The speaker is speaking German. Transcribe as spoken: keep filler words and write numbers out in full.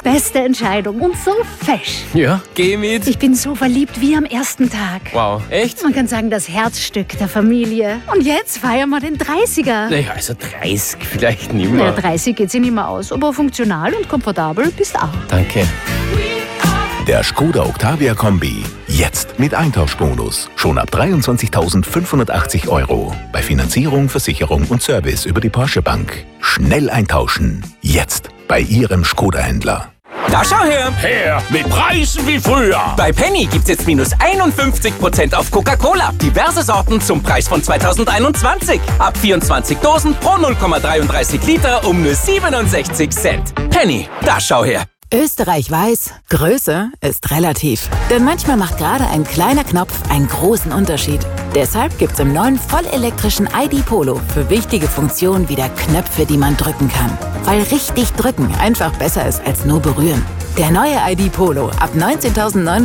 Beste Entscheidung und so fesch. Ja, geh mit. Ich bin so verliebt wie am ersten Tag. Wow, echt? Man kann sagen, das Herzstück der Familie. Und jetzt feiern wir den dreißiger. Naja, also dreißig vielleicht nicht mehr. Ja, dreißig geht sich nicht mehr aus, aber funktional und komfortabel bist auch. Danke. Der Skoda Octavia Kombi. Jetzt mit Eintauschbonus. Schon ab dreiundzwanzigtausendfünfhundertachtzig Euro. Bei Finanzierung, Versicherung und Service über die Porsche Bank. Schnell eintauschen. Jetzt bei Ihrem Skoda-Händler. Da schau her! Her! Mit Preisen wie früher! Bei Penny gibt's jetzt minus einundfünfzig Prozent auf Coca-Cola. Diverse Sorten zum Preis von zweitausendeinundzwanzig. Ab vierundzwanzig Dosen pro null Komma dreiunddreißig Liter um nur siebenundsechzig Cent. Penny, da schau her! Österreich weiß, Größe ist relativ. Denn manchmal macht gerade ein kleiner Knopf einen großen Unterschied. Deshalb gibt's im neuen vollelektrischen I D Polo für wichtige Funktionen wieder Knöpfe, die man drücken kann. Weil richtig drücken einfach besser ist als nur berühren. Der neue I D Polo ab neunzehntausendneunhundert